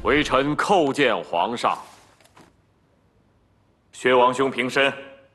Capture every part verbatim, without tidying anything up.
微臣叩见皇上。 薛王兄平身。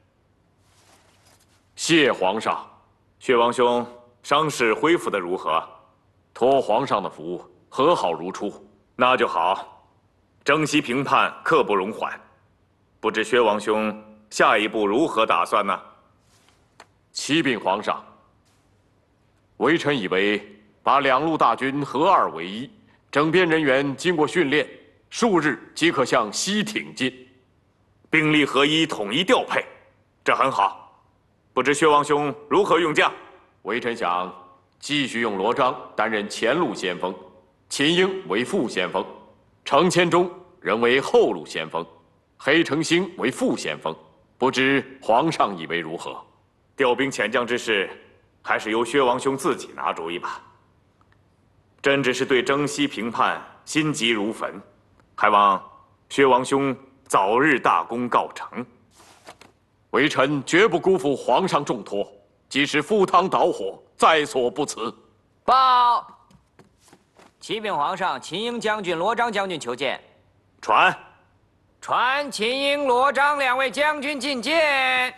谢皇上。 薛王兄伤势恢复得如何？ 托皇上的福，和好如初。 那就好。征西平叛，刻不容缓。不知薛王兄下一步如何打算呢？ 启禀皇上，微臣以为把两路大军合二为一，整编人员经过训练，数日即可向西挺进。 兵力合一，统一调配，这很好。不知薛王兄如何用将？ 微臣想继续用罗章担任前路先锋，秦英为副先锋，程千钟仍为后路先锋，黑成兴为副先锋。不知皇上以为如何？ 调兵遣将之事，还是由薛王兄自己拿主意吧。朕只是对征西平叛心急如焚，还望薛王兄早日大功告成。 微臣绝不辜负皇上重托，即使赴汤蹈火，在所不辞。 报！启禀皇上，秦英将军、罗章将军求见。 传。 传秦英、罗章两位将军觐见。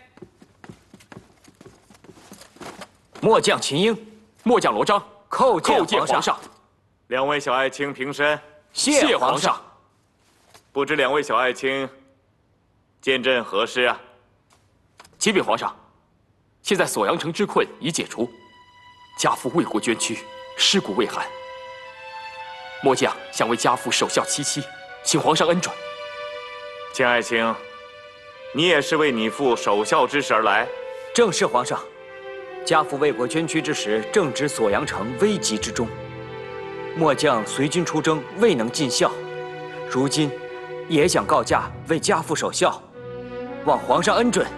末将秦英，末将罗章， 叩见叩见皇上。 两位小爱卿平身。 谢皇上。 不知两位小爱卿见朕何事啊？ 启禀皇上，现在锁阳城之困已解除，家父为国捐躯，尸骨未寒。末将想为家父守孝七七，请皇上恩准。 秦爱卿，你也是为你父守孝之事而来？ 正是皇上。家父为国捐躯之时，正值锁阳城危急之中，末将随军出征，未能尽孝，如今也想告假为家父守孝，望皇上恩准。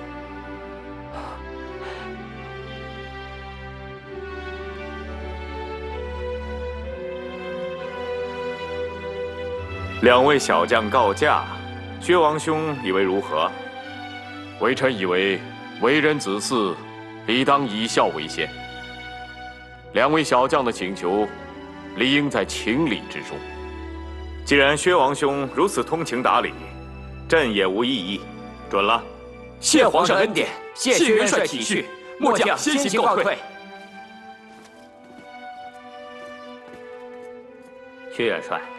两位小将告假，薛王兄以为如何？ 微臣以为为人子嗣，理当以孝为先。两位小将的请求，理应在情理之中。 既然薛王兄如此通情达理，朕也无异议，准了。 谢皇上恩典，谢薛元帅体恤，末将先行告退。 薛元帅。